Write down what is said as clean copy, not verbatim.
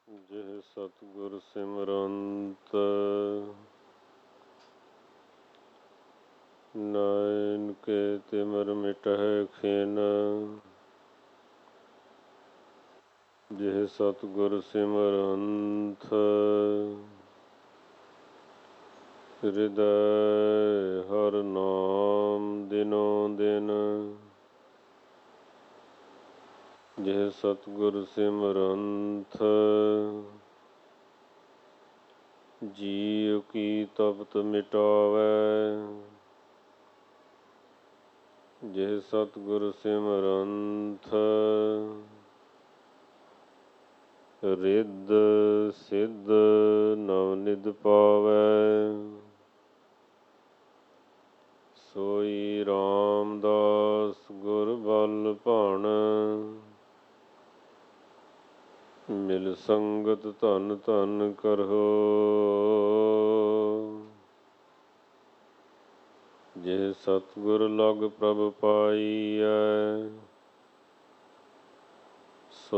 ਜਿਹ ਸਤਿਗੁਰ ਸਿਮਰੰਤ ਨਾਇਨ ਕੇ ਤਿਮਰ ਮਿਟਹਿ ਖਿਨ। ਜਿਹ ਸਤਿਗੁਰ ਸਿਮਰੰਤ ਹਿਰਦੈ ਹਰਿ ਨਾਮ ਦਿਨੋ ਦਿਨ। ਜਿਹ ਸਤਿਗੁਰ ਸਿਮਰੰਤ ਜੀਅ ਕੀ ਤਪਤ ਮਿਟਾਵੈ। ਜਿਹ ਸਤਿਗੁਰ ਸਿਮਰੰਤ ਰਿੱਧ ਸਿੱਧ ਨਵਨਿਧਿ ਪਾਵੈ। ਸੋਈ ਰਾਮਦਾਸ ਗੁਰ ਬਲ ਭਾਣ ਮਿਲ ਸੰਗਤ ਧਨ ਧਨ ਕਰਹੁ। ਜਿਹ ਸਤਿਗੁਰ ਲਗ ਪ੍ਰਭ ਪਾਈਐ